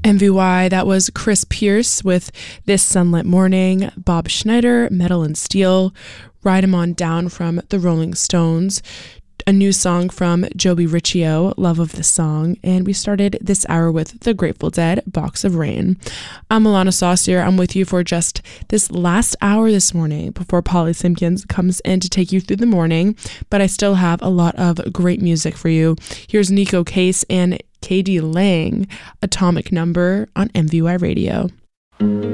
MVY, that was Chris Pierce with This Sunlit Morning, Bob Schneider, Metal and Steel, Ride 'Em On Down from the Rolling Stones, a new song from Joby Riccio, Love of the Song, and we started this hour with The Grateful Dead, Box of Rain. I'm Alana Saucier. I'm with you for just this last hour this morning before Polly Simpkins comes in to take you through the morning, but I still have a lot of great music for you. Here's Nico Case and KD Lang, Atomic Number on MVY Radio.